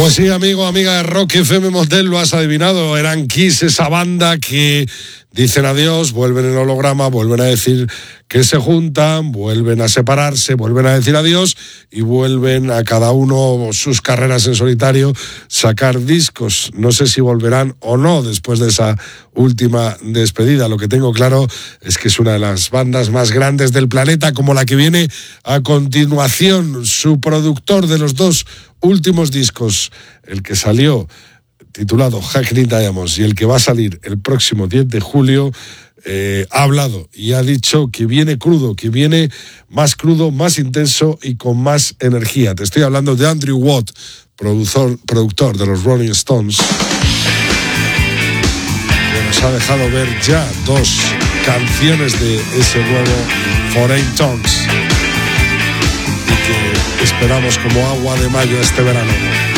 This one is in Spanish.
Pues sí, amigo, amiga de Rock FM Motel, lo has adivinado. Eran Kiss, esa banda que dicen adiós, vuelven en holograma, vuelven a decir que se juntan, vuelven a separarse, vuelven a decir adiós y vuelven a cada uno sus carreras en solitario, sacar discos. No sé si volverán o no después de esa última despedida. Lo que tengo claro es que es una de las bandas más grandes del planeta, como la que viene a continuación. Su productor de los dos últimos discos, el que salió titulado Hackney Diamonds y el que va a salir el próximo 10 de julio, ha hablado y ha dicho que viene crudo, crudo, más intenso y con más energía. Te estoy hablando de Andrew Watt, productor de los Rolling Stones, que nos ha dejado ver ya 2 canciones de ese nuevo Foreign Tongues y que esperamos como agua de mayo este verano.